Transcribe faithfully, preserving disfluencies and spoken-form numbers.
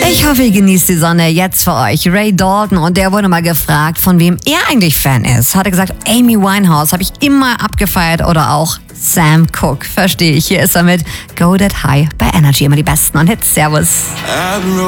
Ich hoffe, ihr genießt die Sonne. Jetzt für euch Ray Dalton, und der wurde mal gefragt, von wem er eigentlich Fan ist. Hat er gesagt, Amy Winehouse habe ich immer abgefeiert, oder auch Sam Cooke. Verstehe ich. Hier ist er mit Go That High bei Energy. Immer die besten und Hits. Servus.